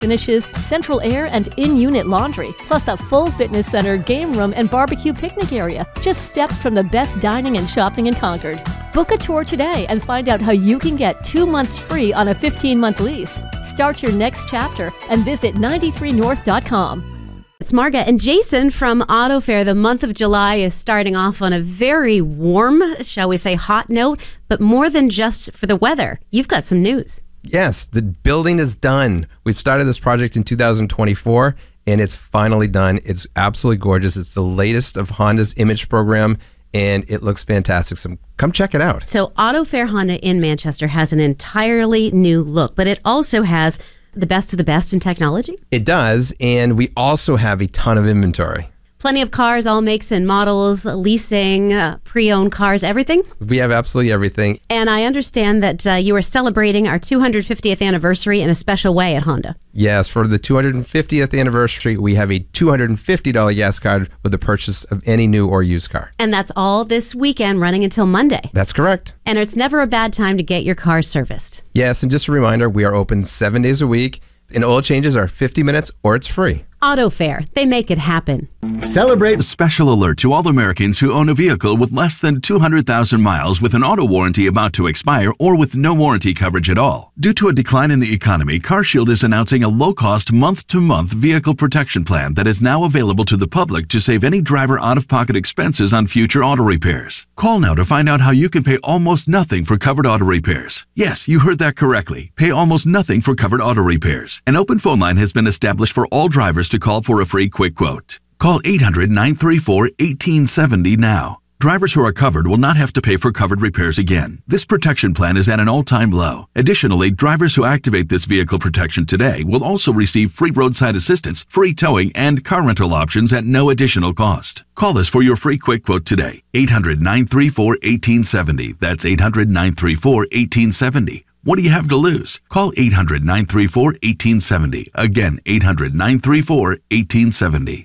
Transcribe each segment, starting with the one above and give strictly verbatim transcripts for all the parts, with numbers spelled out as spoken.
finishes, central air, and in-unit laundry, plus a full fitness center, game room, and barbecue picnic area, just steps from the best dining and shopping in Concord. Book a tour today and find out how you can get two months free on a fifteen-month lease. Start your next chapter and visit ninety-three north dot com. It's Marga and Jason from Auto Fair. The month of July is starting off on a very warm, shall we say, hot note, but more than just for the weather. You've got some news. Yes, the building is done. We've started this project in two thousand twenty-four, and it's finally done. It's absolutely gorgeous. It's the latest of Honda's image program, and it looks fantastic. So come check it out. So Auto Fair Honda in Manchester has an entirely new look, but it also has the best of the best in technology? It does, and we also have a ton of inventory. Plenty of cars, all makes and models, leasing, uh, pre-owned cars, everything? We have absolutely everything. And I understand that uh, you are celebrating our two hundred fiftieth anniversary in a special way at Honda. Yes, for the two hundred fiftieth anniversary, we have a two hundred fifty dollars gas card with the purchase of any new or used car. And that's all this weekend running until Monday. That's correct. And it's never a bad time to get your car serviced. Yes, and just a reminder, we are open seven days a week, and oil changes are fifty minutes or it's free. Auto Fair, they make it happen. Celebrate a special alert to all Americans who own a vehicle with less than two hundred thousand miles with an auto warranty about to expire or with no warranty coverage at all. Due to a decline in the economy, CarShield is announcing a low-cost month-to-month vehicle protection plan that is now available to the public to save any driver out-of-pocket expenses on future auto repairs. Call now to find out how you can pay almost nothing for covered auto repairs. Yes, you heard that correctly. Pay almost nothing for covered auto repairs. An open phone line has been established for all drivers to call for a free quick quote. Call eight hundred, nine three four, one eight seven zero now. Drivers who are covered will not have to pay for covered repairs again. This protection plan is at an all-time low. Additionally, drivers who activate this vehicle protection today will also receive free roadside assistance, free towing, and car rental options at no additional cost. Call us for your free quick quote today. eight hundred, nine three four, one eight seven zero. That's eight hundred, nine three four, one eight seven zero. What do you have to lose? Call eight hundred, nine three four, one eight seven zero. Again, eight hundred, nine three four, one eight seven zero.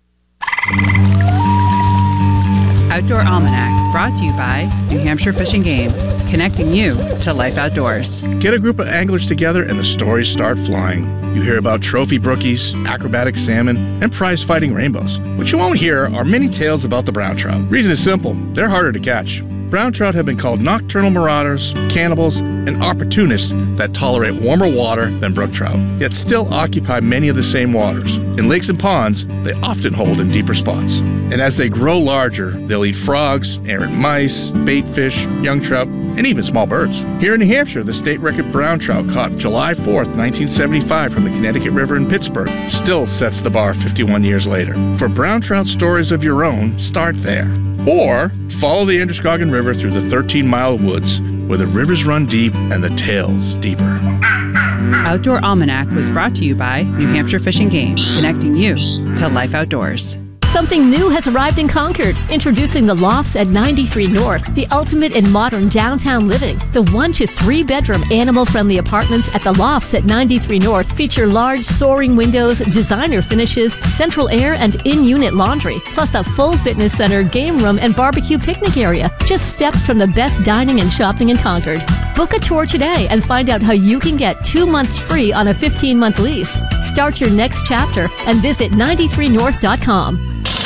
Outdoor Almanac, brought to you by New Hampshire Fish and Game, connecting you to life outdoors. Get a group of anglers together and the stories start flying. You hear about trophy brookies, acrobatic salmon, and prize-fighting rainbows. What you won't hear are many tales about the brown trout. Reason is simple, they're harder to catch. Brown trout have been called nocturnal marauders, cannibals, and opportunists that tolerate warmer water than brook trout, yet still occupy many of the same waters. In lakes and ponds, they often hold in deeper spots. And as they grow larger, they'll eat frogs, errant mice, bait fish, young trout, and even small birds. Here in New Hampshire, the state record brown trout caught July fourth, nineteen seventy-five from the Connecticut River in Pittsburgh still sets the bar fifty-one years later. For brown trout stories of your own, start there. Or follow the Androscoggin River through the thirteen-mile woods where the rivers run deep and the tales deeper. Outdoor Almanac was brought to you by New Hampshire Fish and Game, connecting you to life outdoors. Something new has arrived in Concord. Introducing the Lofts at ninety-three North, the ultimate in modern downtown living. The one to three bedroom animal-friendly apartments at the Lofts at ninety-three North feature large soaring windows, designer finishes, central air, and in-unit laundry, plus a full fitness center, game room, and barbecue picnic area. Just steps from the best dining and shopping in Concord. Book a tour today and find out how you can get two months free on a fifteen-month lease. Start your next chapter and visit ninety-three north dot com.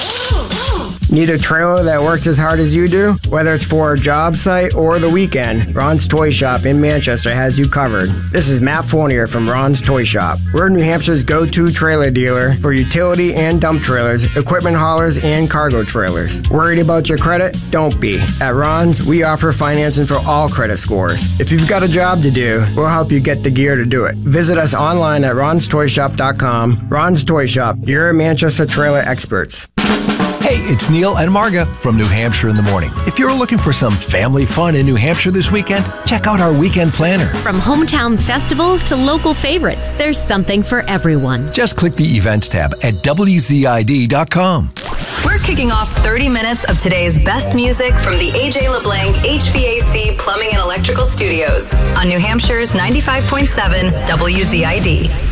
Need a trailer that works as hard as you do? Whether it's for a job site or the weekend, Ron's Toy Shop in Manchester has you covered. This is Matt Fournier from Ron's Toy Shop. We're New Hampshire's go-to trailer dealer for utility and dump trailers, equipment haulers, and cargo trailers. Worried about your credit? Don't be. At Ron's, we offer financing for all credit scores. If you've got a job to do, we'll help you get the gear to do it. Visit us online at rons toy shop dot com. Ron's Toy Shop, your Manchester trailer experts. Hey, it's Neil and Marga from New Hampshire in the Morning. If you're looking for some family fun in New Hampshire this weekend, check out our weekend planner. From hometown festivals to local favorites, there's something for everyone. Just click the events tab at W Z I D dot com. We're kicking off thirty minutes of today's best music from the A J LeBlanc H V A C Plumbing and Electrical Studios on New Hampshire's ninety-five point seven W Z I D.